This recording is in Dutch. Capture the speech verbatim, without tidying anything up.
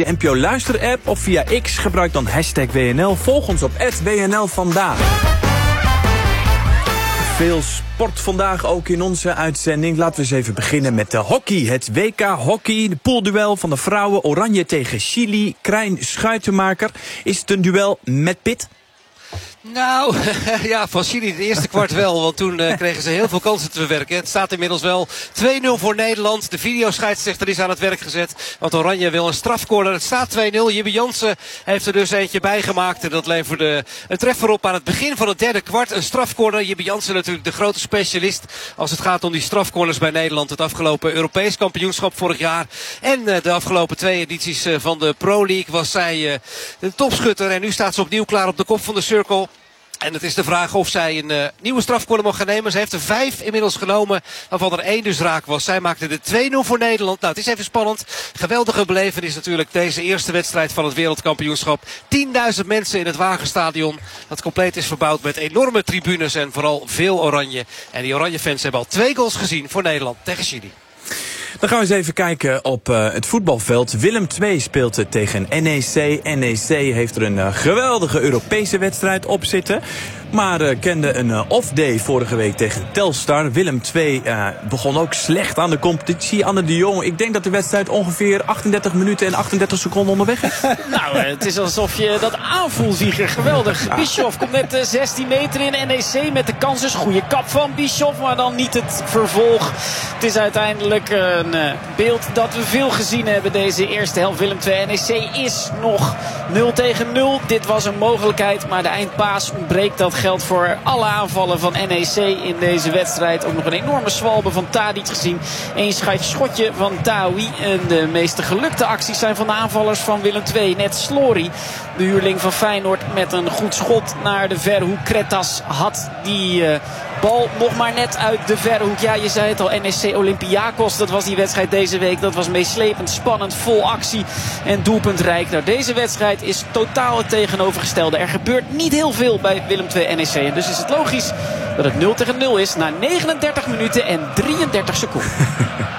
de N P O Luister app of via X. Gebruik dan hashtag W N L. Volg ons op at W N L vandaag. Veel sport vandaag ook in onze uitzending. Laten we eens even beginnen met de hockey. Het W K hockey, de poolduel van de vrouwen. Oranje tegen Chili. Krijn Schuitenmaker. Is het een duel met pit? Nou, ja, van Chili het eerste kwart wel. Want toen uh, kregen ze heel veel kansen te verwerken. Het staat inmiddels wel twee nul voor Nederland. De videoscheidsrechter is aan het werk gezet. Want Oranje wil een strafcorner. Het staat twee nul. Jibbe Jansen heeft er dus eentje bij gemaakt. En dat leverde een treffer op aan het begin van het derde kwart. Een strafcorner. Jibbe Jansen natuurlijk de grote specialist als het gaat om die strafcorners bij Nederland. Het afgelopen Europees kampioenschap vorig jaar. En uh, de afgelopen twee edities uh, van de Pro League was zij uh, de topschutter. En nu staat ze opnieuw klaar op de kop van de cirkel. En het is de vraag of zij een uh, nieuwe strafcorner mag gaan nemen. Ze heeft er vijf inmiddels genomen, waarvan er één dus raak was. Zij maakte de twee nul voor Nederland. Nou, het is even spannend. Geweldige belevenis natuurlijk deze eerste wedstrijd van het wereldkampioenschap. tienduizend mensen in het Wagenstadion. Dat compleet is verbouwd met enorme tribunes en vooral veel oranje. En die oranje fans hebben al twee goals gezien voor Nederland tegen Chili. Dan gaan we eens even kijken op uh, het voetbalveld. Willem twee speelt uh, tegen N E C. N E C heeft er een uh, geweldige Europese wedstrijd op zitten. Maar uh, kende een uh, off-day vorige week tegen Telstar. Willem twee uh, begon ook slecht aan de competitie. Anne de Jong, ik denk dat de wedstrijd ongeveer achtendertig minuten en achtendertig seconden onderweg is. Nou, het is alsof je dat aanvoelt, Wieger. Geweldig. Bischoff komt net uh, zestien meter in. N E C met de kans dus. Goede kap van Bischoff, maar dan niet het vervolg. Het is uiteindelijk een uh, beeld dat we veel gezien hebben deze eerste helft. Willem twee. N E C is nog nul tegen nul. Dit was een mogelijkheid, maar de eindpaas ontbreekt. Dat geldt voor alle aanvallen van N E C in deze wedstrijd. Ook nog een enorme zwalbe van Tadic gezien. Eén schotje van Taoui. En de meeste gelukte acties zijn van de aanvallers van Willem twee. Net Slory, de huurling van Feyenoord, met een goed schot naar de verhoek. Kretas had die uh, bal nog maar net uit de verhoek. Ja, je zei het al, N E C Olympiakos. Dat was die wedstrijd deze week. Dat was meeslepend, spannend, vol actie en doelpuntrijk. Nou, deze wedstrijd is totaal het tegenovergestelde. Er gebeurt niet heel veel bij Willem twee N E C. En dus is het logisch dat het nul tegen nul is na negenendertig minuten en drieëndertig seconden.